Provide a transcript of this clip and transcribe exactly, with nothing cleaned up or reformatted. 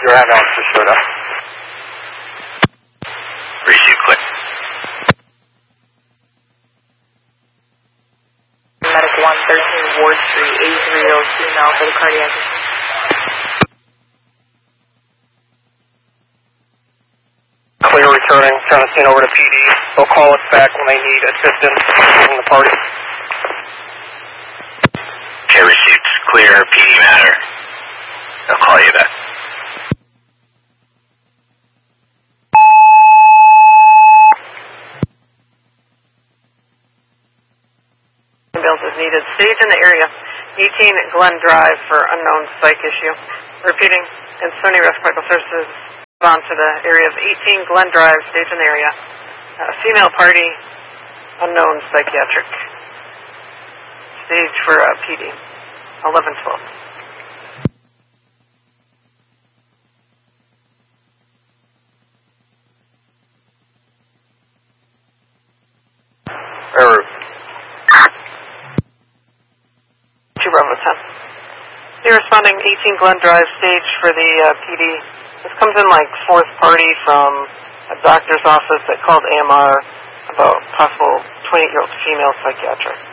ground officer showed up. Receive, click. Medic one thirteen Ward Street, A three oh two now for the cardiac. Clear returning, trying to send over to P D. They'll call us back when they need assistance from the party. Okay, received. Clear, P D matter. They'll call you back. Ambulance is needed. Stage in the area. eighteen Glen Drive for unknown psych issue. Repeating, and Sony Rescue Services on to the area of eighteen Glen Drive, stage in the area. Uh, female party, unknown psychiatric. Stage for uh, P D. eleven twelve. Error. two Bravo ten. You're responding eighteen Glen Drive, stage for the uh, P D. This comes in like fourth party from a doctor's office that called A M R about possible twenty-eight-year-old female psychiatric.